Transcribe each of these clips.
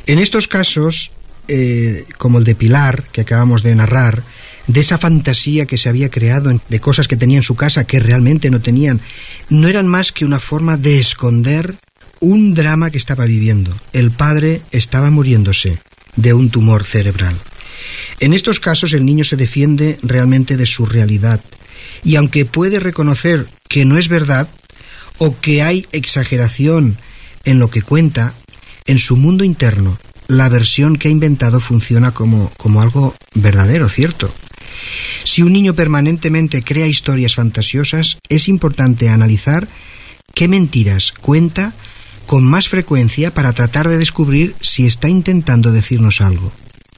En estos casos, como el de Pilar, que acabamos de narrar, de esa fantasía que se había creado de cosas que tenía en su casa que realmente no tenían, no eran más que una forma de esconder un drama que estaba viviendo. El padre estaba muriéndose de un tumor cerebral. En estos casos el niño se defiende realmente de su realidad, y aunque puede reconocer que no es verdad o que hay exageración en lo que cuenta, en su mundo interno la versión que ha inventado funciona como algo verdadero, cierto. Si un niño permanentemente crea historias fantasiosas, es importante analizar qué mentiras cuenta con más frecuencia para tratar de descubrir si está intentando decirnos algo.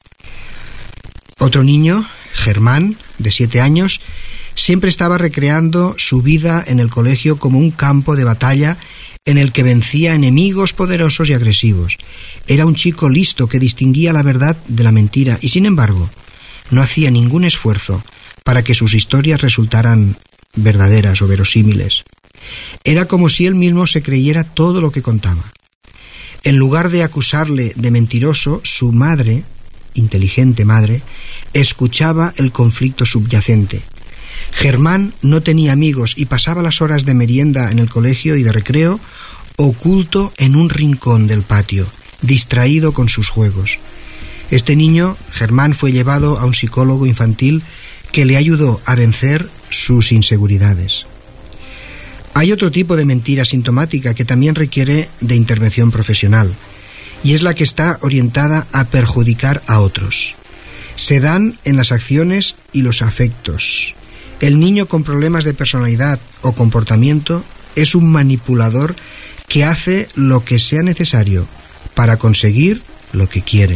Otro niño, Germán, de 7 años, siempre estaba recreando su vida en el colegio como un campo de batalla en el que vencía enemigos poderosos y agresivos. Era un chico listo que distinguía la verdad de la mentira y, sin embargo, no hacía ningún esfuerzo para que sus historias resultaran verdaderas o verosímiles. Era como si él mismo se creyera todo lo que contaba. En lugar de acusarle de mentiroso, su madre, inteligente madre, escuchaba el conflicto subyacente. Germán no tenía amigos y pasaba las horas de merienda en el colegio y de recreo oculto en un rincón del patio, distraído con sus juegos. Este niño, Germán, fue llevado a un psicólogo infantil que le ayudó a vencer sus inseguridades. Hay otro tipo de mentira sintomática que también requiere de intervención profesional, y es la que está orientada a perjudicar a otros. Se dan en las acciones y los afectos. El niño con problemas de personalidad o comportamiento es un manipulador que hace lo que sea necesario para conseguir lo que quiere.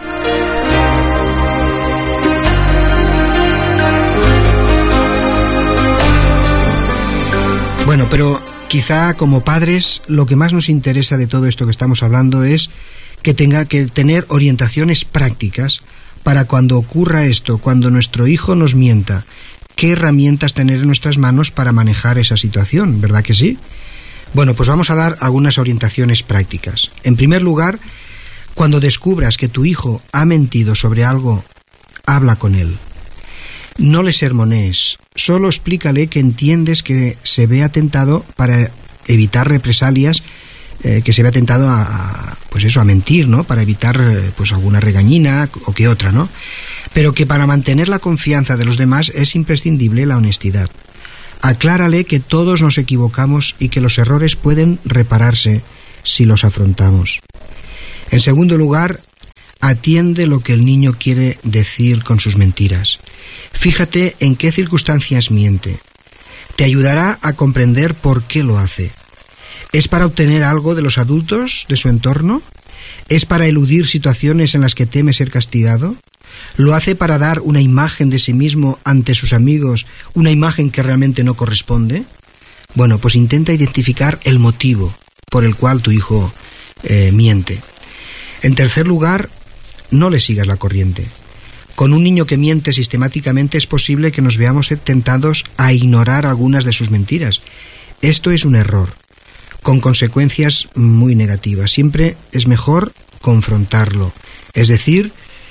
Bueno, pero quizá como padres lo que más nos interesa de todo esto que estamos hablando es que tenga que tener orientaciones prácticas para cuando ocurra esto, cuando nuestro hijo nos mienta, qué herramientas tener en nuestras manos para manejar esa situación, ¿verdad que sí? Bueno, pues vamos a dar algunas orientaciones prácticas. En primer lugar, cuando descubras que tu hijo ha mentido sobre algo, habla con él. No le sermonees, solo explícale que entiendes que se ve atentado para evitar represalias, que se ve atentado a mentir, ¿no? Para evitar alguna regañina o que otra, ¿no? Pero que para mantener la confianza de los demás es imprescindible la honestidad. Aclárale que todos nos equivocamos y que los errores pueden repararse si los afrontamos. En segundo lugar, atiende lo que el niño quiere decir con sus mentiras. Fíjate en qué circunstancias miente. Te ayudará a comprender por qué lo hace. ¿Es para obtener algo de los adultos, de su entorno? ¿Es para eludir situaciones en las que teme ser castigado? ¿Lo hace para dar una imagen de sí mismo ante sus amigos, una imagen que realmente no corresponde? Bueno, pues intenta identificar el motivo por el cual tu hijo miente. En tercer lugar, no le sigas la corriente. Con un niño que miente sistemáticamente es posible que nos veamos tentados a ignorar algunas de sus mentiras. Esto es un error, con consecuencias muy negativas. Siempre es mejor confrontarlo, es decir,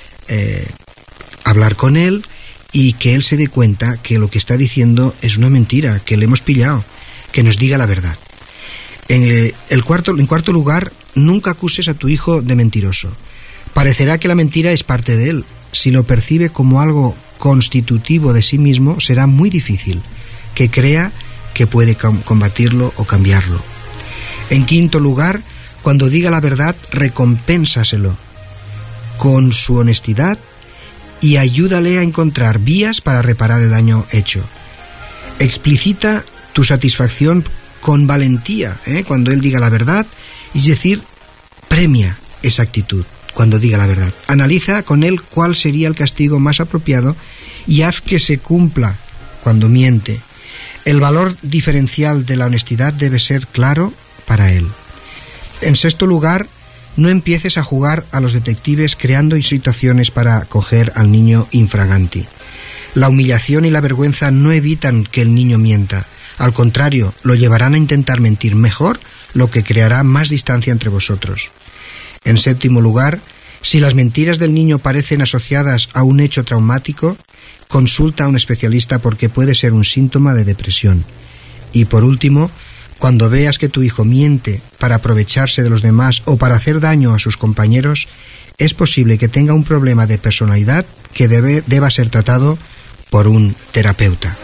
hablar con él y que él se dé cuenta que lo que está diciendo es una mentira, que le hemos pillado, que nos diga la verdad. En cuarto lugar, nunca acuses a tu hijo de mentiroso. Parecerá que la mentira es parte de él. Si lo percibe como algo constitutivo de sí mismo, será muy difícil que crea que puede combatirlo o cambiarlo. En quinto lugar, cuando diga la verdad, recompénsaselo con su honestidad y ayúdale a encontrar vías para reparar el daño hecho. Explicita tu satisfacción con valentía, cuando él diga la verdad, es decir, premia esa actitud cuando diga la verdad. Analiza con él cuál sería el castigo más apropiado y haz que se cumpla cuando miente. El valor diferencial de la honestidad debe ser claro para él. En sexto lugar, no empieces a jugar a los detectives creando situaciones para coger al niño infraganti. La humillación y la vergüenza no evitan que el niño mienta. Al contrario, lo llevarán a intentar mentir mejor, lo que creará más distancia entre vosotros. En séptimo lugar, si las mentiras del niño parecen asociadas a un hecho traumático, consulta a un especialista porque puede ser un síntoma de depresión. Y por último, cuando veas que tu hijo miente para aprovecharse de los demás o para hacer daño a sus compañeros, es posible que tenga un problema de personalidad que deba ser tratado por un terapeuta.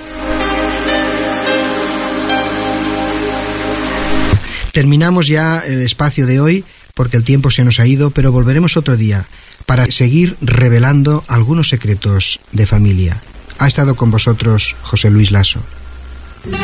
Terminamos ya el espacio de hoy porque el tiempo se nos ha ido, pero volveremos otro día para seguir revelando algunos secretos de familia. Ha estado con vosotros José Luis Lasso.